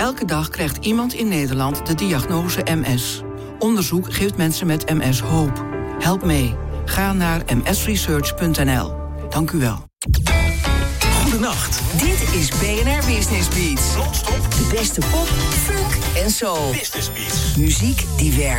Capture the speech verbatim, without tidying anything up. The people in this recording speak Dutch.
Elke dag krijgt iemand in Nederland de diagnose M S. Onderzoek geeft mensen met M S hoop. Help mee. Ga naar m s research punt n l. Dank u wel. Goedenacht. Dit is B N R Business Beats. Non-stop. De beste pop, funk en soul. Business Beats. Muziek die werkt.